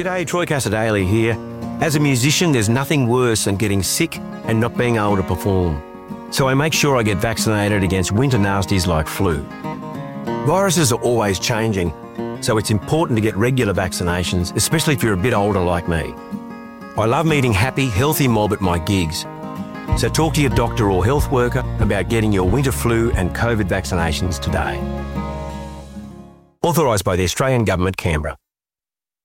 G'day, Troy Casadale here. As a musician, there's nothing worse than getting sick and not being able to perform. So I make sure I get vaccinated against winter nasties like flu. Viruses are always changing, so it's important to get regular vaccinations, especially if you're a bit older like me. I love meeting happy, healthy mob at my gigs. So talk to your doctor or health worker about getting your winter flu and COVID vaccinations today. Authorised by the Australian Government, Canberra.